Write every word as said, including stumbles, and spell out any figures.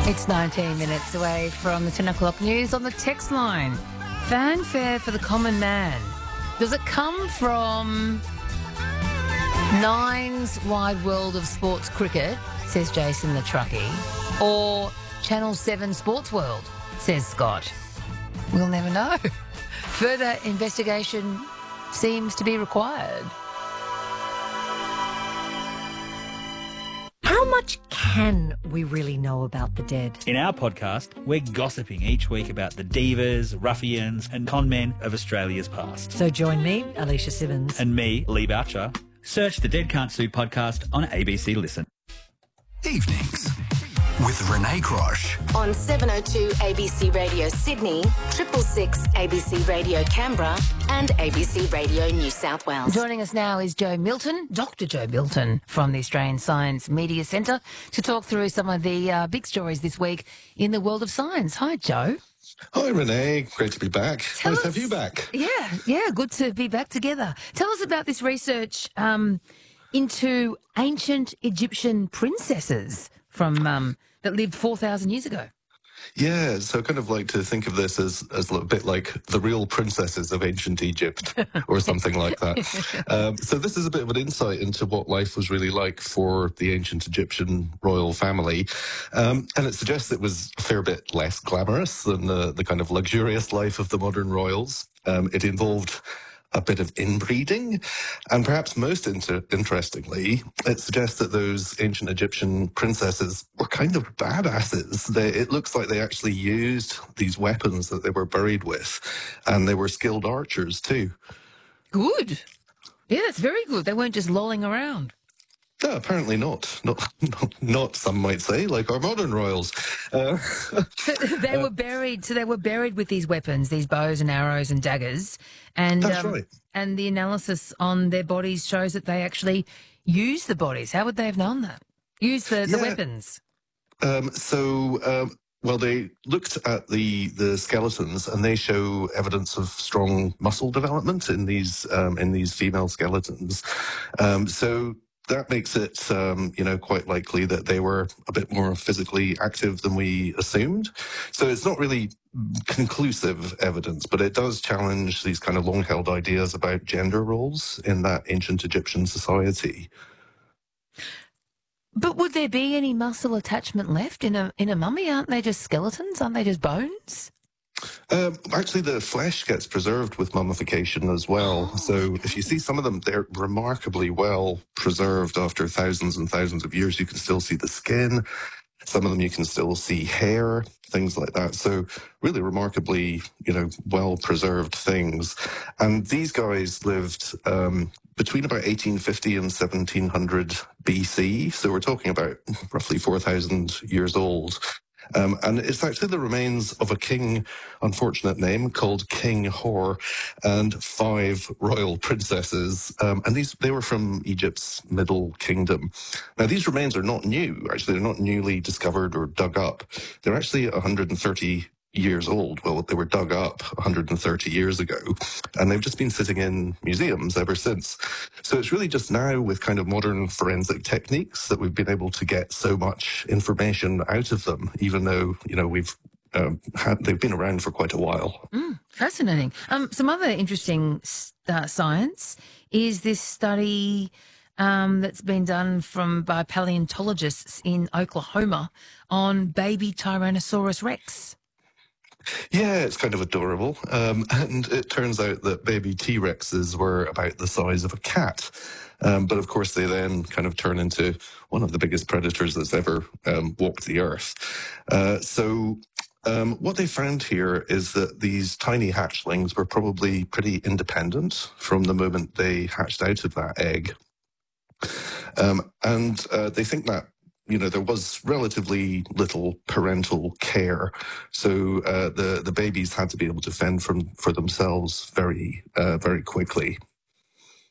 It's nineteen minutes away from the ten o'clock news on the text line. Fanfare for the common man. Does it come from Nine's Wide World of Sports Cricket, says Jason the truckie, or Channel seven Sports World, says Scott? We'll never know. Further investigation seems to be required. How much can we really know about the dead? In our podcast, we're gossiping each week about the divas, ruffians and con men of Australia's past. So join me, Alicia Simmons. And me, Lee Boucher. Search the Dead Can't Sue podcast on A B C Listen. Evenings with Renee Grosh. On seven oh two A B C Radio Sydney, triple six A B C Radio Canberra and A B C Radio New South Wales. Joining us now is Joe Milton, Doctor Joe Milton from the Australian Science Media Centre, to talk through some of the uh, big stories this week in the world of science. Hi, Joe. Hi, Renee. Great to be back. Tell nice us, to have you back. Yeah, yeah, good to be back together. Tell us about this research um, into ancient Egyptian princesses from um, that lived four thousand years ago. Yeah, so I kind of like to think of this as, as a bit like the real princesses of ancient Egypt or something like that. Um, so this is a bit of an insight into what life was really like for the ancient Egyptian royal family. Um, and it suggests it was a fair bit less glamorous than the, the kind of luxurious life of the modern royals. Um, it involved a bit of inbreeding, and perhaps most inter- interestingly, it suggests that those ancient Egyptian princesses were kind of badasses. They, it looks like they actually used these weapons that they were buried with, and they were skilled archers too. Good. Yeah, that's very good. They weren't just lolling around. No, apparently not. Not, not, not some might say, like our modern royals. Uh, so they were buried. So they were buried with these weapons, these bows and arrows and daggers, and That's um, right. And the analysis on their bodies shows that they actually used the bodies. How would they have known that? Use the, the Yeah. weapons. Um, so. Um, Well, they looked at the, the skeletons, and they show evidence of strong muscle development in these um, in these female skeletons. Um, so that makes it, um, you know, quite likely that they were a bit more physically active than we assumed. So it's not really conclusive evidence, but it does challenge these kind of long-held ideas about gender roles in that ancient Egyptian society. But would there be any muscle attachment left in a in a mummy? Aren't they just skeletons? Aren't they just bones? Um, actually, the flesh gets preserved with mummification as well. Oh, so okay. if you see some of them, they're remarkably well preserved after thousands and thousands of years. You can still see the skin. Some of them you can still see hair, things like that. So really remarkably, you know, well-preserved things. And these guys lived um, between about eighteen fifty and seventeen hundred B C. So we're talking about roughly four thousand years old. Um, and it's actually the remains of a king, unfortunate name, called King Hor, and five royal princesses. Um, and these they were from Egypt's Middle Kingdom. Now, these remains are not new. Actually, they're not newly discovered or dug up. They're actually one hundred thirty years old. Well, they were dug up one hundred thirty years ago, and they've just been sitting in museums ever since. So it's really just now with kind of modern forensic techniques that we've been able to get so much information out of them, even though, you know, we've um, had, they've been around for quite a while. Mm, fascinating. Um, some other interesting uh, science is this study um, that's been done from by paleontologists in Oklahoma on baby Tyrannosaurus Rex. Yeah, it's kind of adorable. Um, and it turns out that baby T-Rexes were about the size of a cat. Um, but of course, they then kind of turn into one of the biggest predators that's ever um, walked the earth. Uh, so um, what they found here is that these tiny hatchlings were probably pretty independent from the moment they hatched out of that egg. Um, and uh, they think that you know, there was relatively little parental care. So uh, the, the babies had to be able to fend from, for themselves very, uh, very quickly.